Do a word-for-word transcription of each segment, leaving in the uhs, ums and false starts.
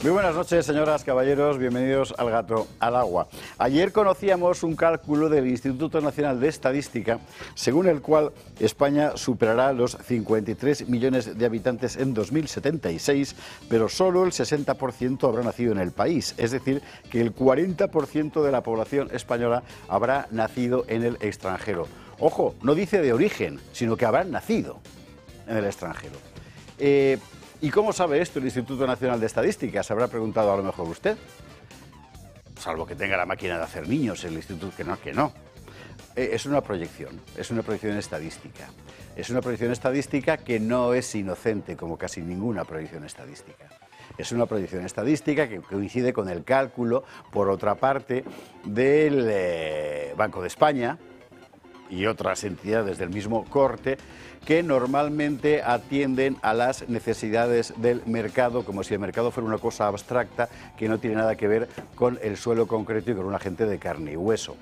Muy buenas noches, señoras, caballeros, bienvenidos al Gato al Agua. Ayer conocíamos un cálculo del Instituto Nacional de Estadística, según el cual España superará los cincuenta y tres millones de habitantes en dos mil setenta y seis, pero solo el sesenta por ciento habrá nacido en el país, es decir, que el cuarenta por ciento de la población española habrá nacido en el extranjero. Ojo, no dice de origen, sino que habrán nacido en el extranjero. Eh, ¿Y cómo sabe esto el Instituto Nacional de Estadística? Se habrá preguntado a lo mejor usted. Salvo que tenga la máquina de hacer niños, el instituto, que no, que no. Eh, es una proyección, es una proyección estadística. Es una proyección estadística que no es inocente, como casi ninguna proyección estadística. Es una proyección estadística que coincide con el cálculo, por otra parte, del eh, Banco de España y otras entidades del mismo corte, que normalmente atienden a las necesidades del mercado, como si el mercado fuera una cosa abstracta que no tiene nada que ver con el suelo concreto y con una gente de carne y hueso.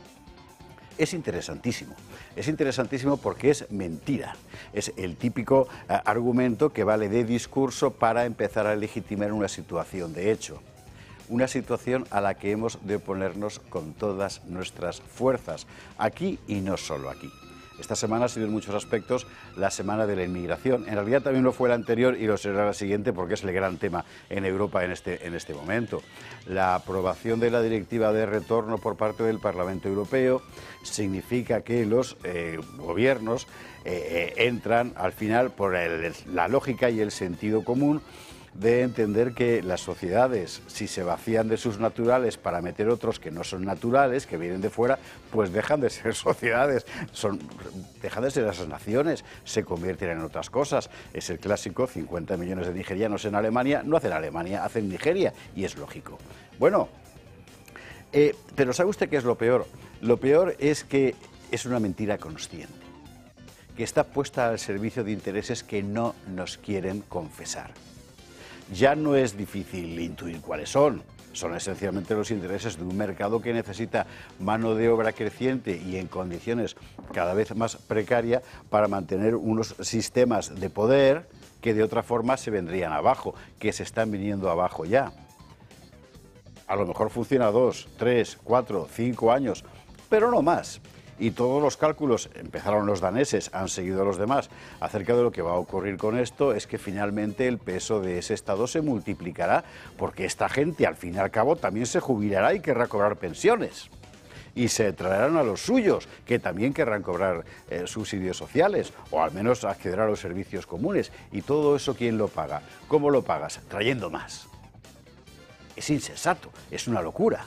Es interesantísimo, es interesantísimo porque es mentira, es el típico uh, argumento que vale de discurso para empezar a legitimar una situación de hecho. Una situación a la que hemos de oponernos con todas nuestras fuerzas, aquí y no solo aquí. Esta semana ha sido en muchos aspectos la semana de la inmigración. En realidad también lo fue la anterior y lo será la siguiente porque es el gran tema en Europa en este, en este momento. La aprobación de la directiva de retorno por parte del Parlamento Europeo significa que los eh, gobiernos eh, eh, entran al final por el, la lógica y el sentido común de entender que las sociedades, si se vacían de sus naturales para meter otros que no son naturales, que vienen de fuera, pues dejan de ser sociedades, son, dejan de ser esas naciones, se convierten en otras cosas. Es el clásico, cincuenta millones de nigerianos en Alemania, no hacen Alemania, hacen Nigeria, y es lógico. Bueno, eh, pero ¿sabe usted qué es lo peor? Lo peor es que es una mentira consciente, que está puesta al servicio de intereses que no nos quieren confesar. Ya no es difícil intuir cuáles son. Son esencialmente los intereses de un mercado que necesita mano de obra creciente y en condiciones cada vez más precarias para mantener unos sistemas de poder que de otra forma se vendrían abajo, que se están viniendo abajo ya. A lo mejor funciona dos, tres, cuatro, cinco años, pero no más. Y todos los cálculos, empezaron los daneses, han seguido los demás, acerca de lo que va a ocurrir con esto, es que finalmente el peso de ese Estado se multiplicará, porque esta gente al fin y al cabo también se jubilará y querrá cobrar pensiones. Y se traerán a los suyos, que también querrán cobrar eh, subsidios sociales, o al menos acceder a los servicios comunes. Y todo eso, ¿quién lo paga? ¿Cómo lo pagas? Trayendo más. Es insensato, es una locura.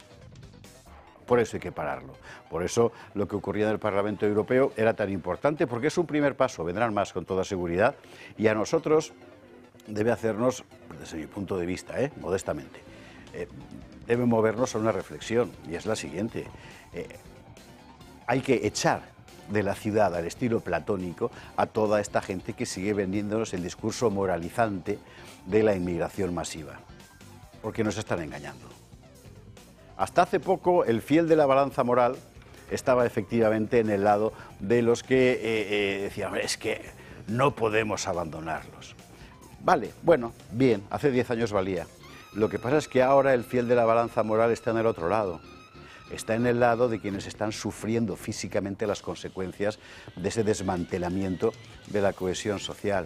Por eso hay que pararlo. Por eso lo que ocurría en el Parlamento Europeo era tan importante, porque es un primer paso, vendrán más con toda seguridad, y a nosotros debe hacernos, desde mi punto de vista, ¿eh? modestamente, eh, debe movernos a una reflexión, y es la siguiente. Eh, hay que echar de la ciudad al estilo platónico a toda esta gente que sigue vendiéndonos el discurso moralizante de la inmigración masiva, porque nos están engañando. Hasta hace poco, el fiel de la balanza moral estaba efectivamente en el lado de los que eh, eh, decían, es que no podemos abandonarlos. Vale, bueno, bien, hace diez años valía. Lo que pasa es que ahora el fiel de la balanza moral está en el otro lado. Está en el lado de quienes están sufriendo físicamente las consecuencias de ese desmantelamiento de la cohesión social.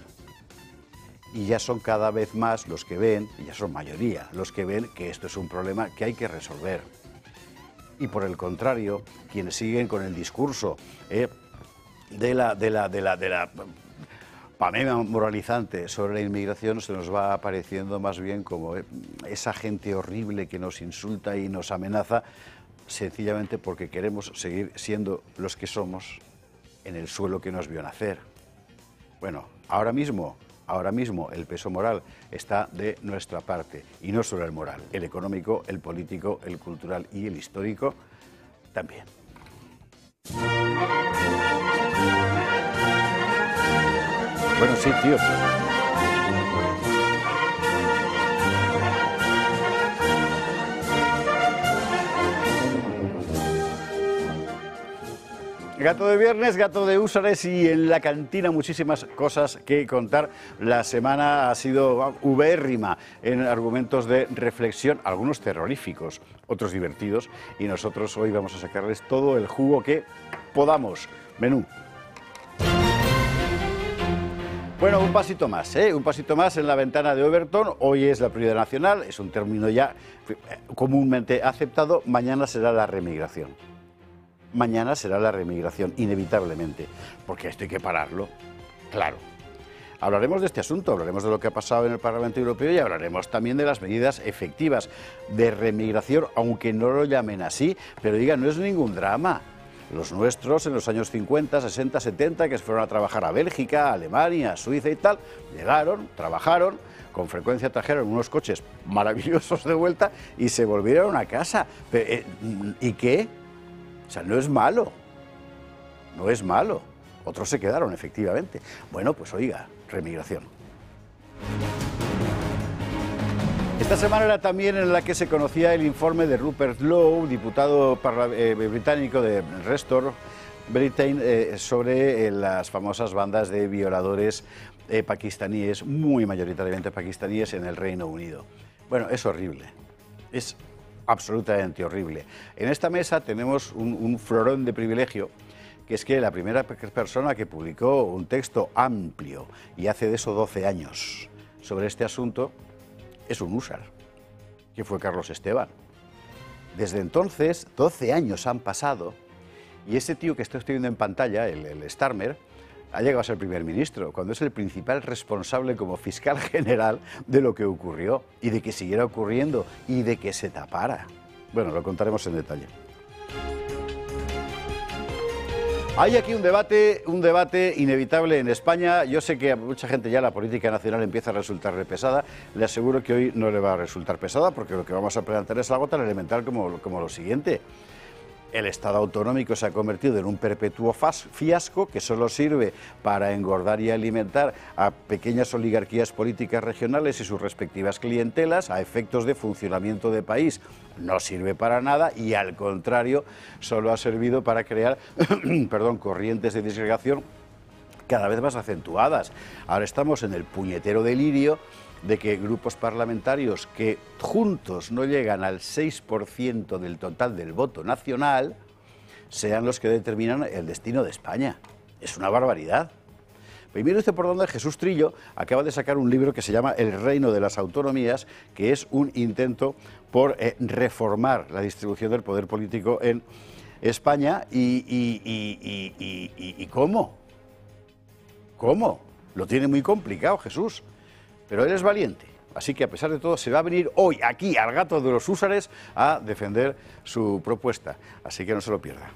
Y ya son cada vez más los que ven, y ya son mayoría, los que ven que esto es un problema que hay que resolver. Y por el contrario, quienes siguen con el discurso eh, de la, de la, de la, de la pamela moralizante sobre la inmigración, se nos va apareciendo más bien como eh, esa gente horrible que nos insulta y nos amenaza, sencillamente porque queremos seguir siendo los que somos en el suelo que nos vio nacer. Bueno, ahora mismo... Ahora mismo el peso moral está de nuestra parte, y no solo el moral, el económico, el político, el cultural y el histórico también. Bueno, sí, tío. Gato de viernes, gato de húsares y en la cantina muchísimas cosas que contar. La semana ha sido ubérrima en argumentos de reflexión, algunos terroríficos, otros divertidos, y nosotros hoy vamos a sacarles todo el jugo que podamos. Menú. Bueno, un pasito más, ¿eh? un pasito más en la ventana de Overton. Hoy es la prioridad nacional, es un término ya comúnmente aceptado. Mañana será la remigración. Mañana será la remigración, inevitablemente, porque esto hay que pararlo, claro. Hablaremos de este asunto, hablaremos de lo que ha pasado en el Parlamento Europeo y hablaremos también de las medidas efectivas de remigración, aunque no lo llamen así, pero digan, no es ningún drama. Los nuestros en los años cincuenta, sesenta, setenta, que se fueron a trabajar a Bélgica, a Alemania, a Suiza y tal, llegaron, trabajaron, con frecuencia trajeron unos coches maravillosos de vuelta y se volvieron a casa. ¿Y qué? O sea, no es malo, no es malo. Otros se quedaron, efectivamente. Bueno, pues oiga, remigración. Esta semana era también en la que se conocía el informe de Rupert Lowe, diputado eh, británico de Restore Britain, eh, sobre eh, las famosas bandas de violadores eh, pakistaníes, muy mayoritariamente pakistaníes, en el Reino Unido. Bueno, es horrible, es absolutamente horrible. En esta mesa tenemos un, un florón de privilegio, que es que la primera persona que publicó un texto amplio, y hace de eso doce años, sobre este asunto, es un húsar, que fue Carlos Esteban. Desde entonces, doce años han pasado, y ese tío que estoy viendo en pantalla, el, el Starmer, ha llegado a ser primer ministro, cuando es el principal responsable como fiscal general de lo que ocurrió, y de que siguiera ocurriendo, y de que se tapara. Bueno, lo contaremos en detalle. Hay aquí un debate, un debate inevitable en España. Yo sé que a mucha gente ya la política nacional empieza a resultarle pesada. Le aseguro que hoy no le va a resultar pesada, porque lo que vamos a plantear es algo tan elemental como, como lo siguiente. El Estado autonómico se ha convertido en un perpetuo fiasco que solo sirve para engordar y alimentar a pequeñas oligarquías políticas regionales y sus respectivas clientelas a efectos de funcionamiento de país. No sirve para nada y, al contrario, solo ha servido para crear perdón, corrientes de disgregación cada vez más acentuadas. Ahora estamos en el puñetero delirio de que grupos parlamentarios que juntos no llegan al seis por ciento del total del voto nacional sean los que determinan el destino de España. Es una barbaridad. Y mire usted por dónde Jesús Trillo acaba de sacar un libro que se llama El reino de las autonomías, que es un intento por eh, reformar la distribución del poder político en España. ¿Y, y, y, y, y, y, y cómo? ¿Cómo? Lo tiene muy complicado, Jesús. Pero él es valiente, así que a pesar de todo se va a venir hoy aquí al Gato de los Húsares a defender su propuesta, así que no se lo pierda.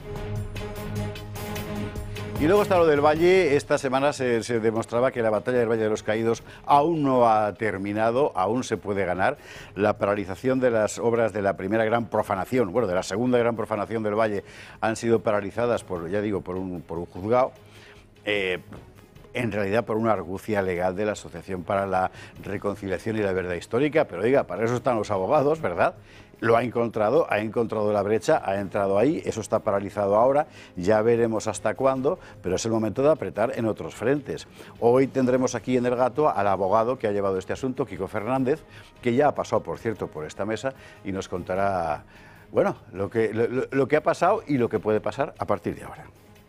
Y luego está lo del Valle. Esta semana se, se demostraba que la batalla del Valle de los Caídos aún no ha terminado, aún se puede ganar. La paralización de las obras de la primera gran profanación, bueno, de la segunda gran profanación del Valle, han sido paralizadas por, ya digo, por un, por un juzgado. Eh, en realidad por una argucia legal de la Asociación para la Reconciliación y la Verdad Histórica, pero oiga, para eso están los abogados, ¿verdad? Lo ha encontrado, ha encontrado la brecha, ha entrado ahí, eso está paralizado ahora, ya veremos hasta cuándo, pero es el momento de apretar en otros frentes. Hoy tendremos aquí en El Gato al abogado que ha llevado este asunto, Kiko Fernández, que ya ha pasado, por cierto, por esta mesa y nos contará, bueno, lo que, lo, lo que ha pasado y lo que puede pasar a partir de ahora.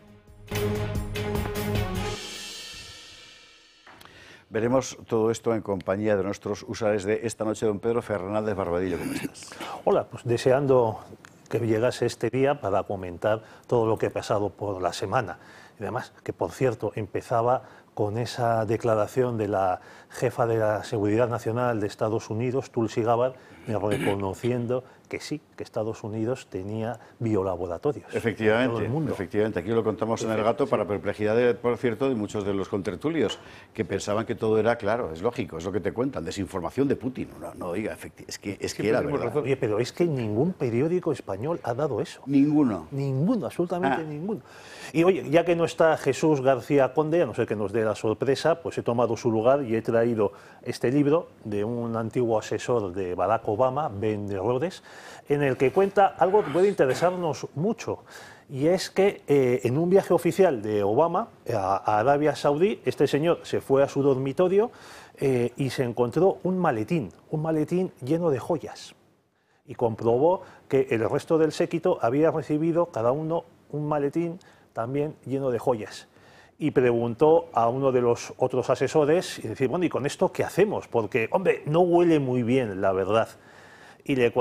Veremos todo esto en compañía de nuestros usuarios de esta noche. Don Pedro Fernández Barbadillo, ¿cómo estás? Hola, pues deseando que llegase este día para comentar todo lo que ha pasado por la semana. Y además, que por cierto, empezaba con esa declaración de la jefa de la Seguridad Nacional de Estados Unidos, Tulsi Gabbard, reconociendo que sí, que Estados Unidos tenía biolaboratorios. Efectivamente, todo el mundo. efectivamente. Aquí lo contamos en El Gato para perplejidad, de, por cierto, de muchos de los contertulios, que pensaban que todo era claro, es lógico, es lo que te cuentan, desinformación de Putin. No, no diga, es que, es que era verdad. Oye, pero es que ningún periódico español ha dado eso. Ninguno. Ninguno, absolutamente ah. ninguno. Y oye, ya que no está Jesús García Conde, a no ser que nos dé la sorpresa, pues he tomado su lugar y he traído este libro de un antiguo asesor de Barack Obama, Ben Rhodes, en el que cuenta algo que puede interesarnos mucho. Y es que eh, en un viaje oficial de Obama a, a Arabia Saudí, este señor se fue a su dormitorio eh, y se encontró un maletín, un maletín lleno de joyas. Y comprobó que el resto del séquito había recibido cada uno un maletín también lleno de joyas. Y preguntó a uno de los otros asesores y decir, bueno, ¿y con esto qué hacemos? Porque, hombre, no huele muy bien, la verdad. Y le